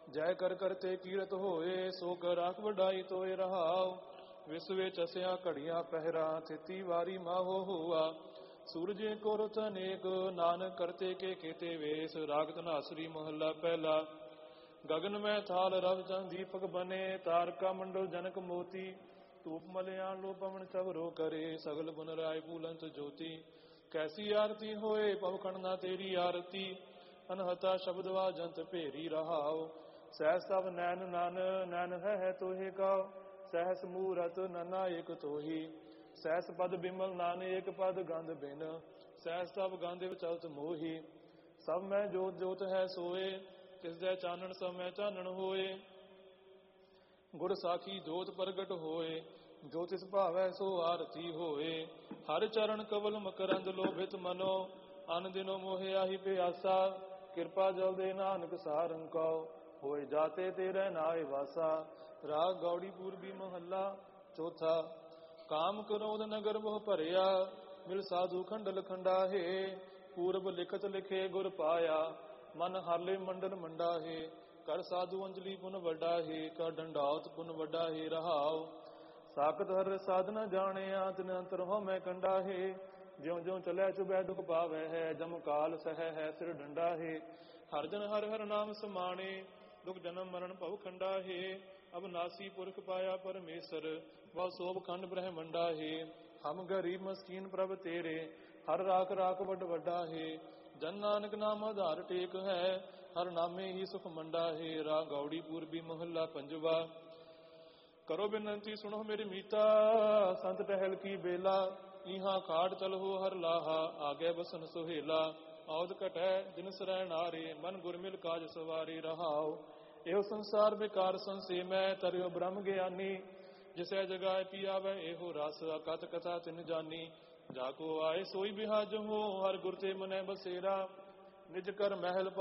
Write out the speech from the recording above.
ਜੈ ਕਰ ਕਰਤੇ ਕੀਰਤ ਹੋਏ, ਸੋ ਕਰ ਰਾਖ ਵਡਾਈ ਤੋਏ ਰਹਾਉ। ਵਿਸ ਵਿੱਚ ਅਸਿਆ ਘੜੀਆਂ ਪਹਿਰਾ, ਥਿਤੀ ਵਾਰੀ ਮਾਹੋ ਹੋਆ। ਸੂਰਜੇ ਕੋ ਰੁਤ ਅਨੇਕ, ਨਾਨਕ ਕਰਤੇ ਕੇ ਕੀਤੇ ਵੇਸ। ਰਾਗ ਧਨਾਸਰੀ ਮਹੱਲਾ ਪਹਿਲਾ। ਗਗਨ ਮੈਂ ਥਾਲ ਰਵ ਚੰਦ ਦੀਪਕ ਬਨੇ, ਤਾਰਕਾ ਮੰਡਲ ਜਨਕ ਮੋਤੀ। ਧੂਪ ਮਲਿਆਨ ਲੋ ਪਵਨ ਚਵਰੋ ਕਰੇ, ਸਗਲ ਗੁਣ ਰਾਏ ਪੂਲੰਤ ਜੋਤੀ। ਕੈਸੀ ਆਰਤੀ ਹੋਏ, ਪਵਖੰਡ ਨਾ ਤੇਰੀ ਆਰਤੀ। ਅਨਹਤਾ ਸ਼ਬਦਵਾ ਜੰਤ ਭੇਰੀ ਰਹਾਉ। ਸਹਿ ਸਭ ਨੈਣ ਨਨ, ਨੈਣ ਹੈ ਤੋਹੇ ਕਉ। ਸਹਿਸ ਮੂਰਤ ਨਨਾ ਏਕ ਤੋਹੀ। ਸਹਿਸ ਪਦ ਬਿਮਲ ਨਾਨ ਏਕ ਪਦ ਗੰਧ ਬਿਨ। ਸਹਿਸ ਸਭ ਗੰਧ ਚਲਤ ਮੋਹੀ। ਸਭ ਮੈਂ ਜੋਤ ਜੋਤ ਹੈ ਸੋਏ, ਤਿਸ ਜੈ ਚਾਨਣ ਸਭ ਮੈਂ ਚਾਨਣ ਹੋਏ। ਗੁਰ ਸਾਖੀ ਜੋਤ ਪ੍ਰਗਟ ਹੋਏ, ਜੋ ਤਿਸ ਭਾਵੈ ਸੋ ਆਰਤੀ ਹੋਏ। ਹਰ ਚਰਨ ਕਵਲ ਮਕਰੰਦ ਲੋਭਿਤ ਮਨੋ, ਅਨ ਦਿਨੋ ਮੋਹਿ ਆਹੀ ਪਿਆਸਾ। ਕਿਰਪਾ ਜਲ ਦੇ ਨਾਨਕ ਸਾਰੰਗ ਕਉ, ਹੋਏ ਜਾਤੇ ਤੇਰੇ ਨਾਏ ਵਾਸਾ। ਰਾਗ ਗੌੜੀ ਪੂਰਬੀ ਮਹੱਲਾ ਚੌਥਾ। ਕਾਮ ਕ੍ਰੋਧ ਨਗਰ ਬਹੁ ਭਰਿਆ, ਮਿਲ ਸਾਧੂ ਖੰਡਲ ਖੰਡਾਹੇ। ਪੂਰਬ ਲਿਖਤ ਲਿਖੇ ਗੁਰ ਪਾਇਆ, ਮਨ ਹਾਲੇ ਮੰਡਲ ਮੰਡਾਹੇ। ਕਰ ਸਾਧੂ ਅੰਜਲੀ ਪੁਨ ਵੱਡਾਹੇ, ਕਰ ਡੰਡਾਉਤ ਪੁਨ ਵੱਡਾਹੇ ਰਹਾਉ। ਸਾਖਤ ਹਰ ਸਾਧਨਾ ਜਾਣਿਆ, ਤਿਨ ਅੰਤਰ ਹੋ ਮੈਂ ਕੰਡਾਹੇ। ਜਿਉ ਜਿਉ ਚਲੈ ਚੁਬੈ ਦੁਖ ਪਾਵੈ ਹੈ, ਜਮ ਕਾਲ ਸਹਿ ਹੈ ਸਿਰ ਡੰਡਾਹੇ। ਹਰ ਜਨ ਹਰ ਹਰ ਨਾਮ ਸਮਾਣੇ, ਦੁਖ ਜਨਮ ਮਰਨ ਭਉ ਖੰਡਾਹੇ। ਅਬਨਾਸੀ ਪੁਰਖ ਪਾਇਆ ਪਰਮੇਸ਼ਰ, ਬਹੁ ਸੋਭ ਖੰਡ ਬ੍ਰਹਮੰਡਾਹੇ। ਹਮ ਗਰੀਬ ਮਸਕੀਨ ਪ੍ਰਭ ਤੇਰੇ, ਹਰ ਰਾਖ ਰਾਖ ਵੱਡ ਵੱਡਾਹੇ। ਜਨ ਨਾਨਕ ਨਾਮ ਆਧਾਰ ਟੇਕ ਹੈ, ਹਰ ਨਾਮੇ ਹੀ ਸੁਖ ਮੰਡਾਹੇ। ਰਾਗ ਗੌੜੀ ਪੂਰਬੀ ਮਹੱਲਾ ਪੰਜਵਾ। ਕਰੋ ਬਿਨੰਤੀ ਸੁਣੋ ਮੇਰੀ ਮੀਤਾ, ਸੰਤ ਟਹਿਲ ਕੀ ਬੇਲਾ। ਇਹਾਂ ਖਾੜ ਚਲਹੁ ਹਰ ਲਾਹਾ, ਆਗੇ ਬਸਨ ਸੁਹੇਲਾ। ਔਦ ਘਟੈ ਦਿਨ ਸਰੈ ਨਾਰੇ, ਮਨ ਗੁਰਮਿਲ ਕਾਜ ਸਵਾਰੇ ਰਹਾਉ। ਇਹੋ ਸੰਸਾਰ ਬੇਕਾਰ ਸੰਸੇਮੈ, ਤਰਿਓ ਬ੍ਰਹਮ ਗਿਆਨੀ। ਜਿਸੈ ਜਗਾਏ ਪੀਆਵੈ ਇਹੋ ਰਸ, ਅਕਥ ਕਥਾ ਤਿਨ ਜਾਨੀ। ਜਾ ਕੋ ਆਏ ਸੋਈ ਬਿਹਾਜਹੁ, ਹਰ ਗੁਰ ਤੇ ਮਨੈ ਬਸੇਰਾ। ਨਿਜ ਕਰ ਮਹਿਲ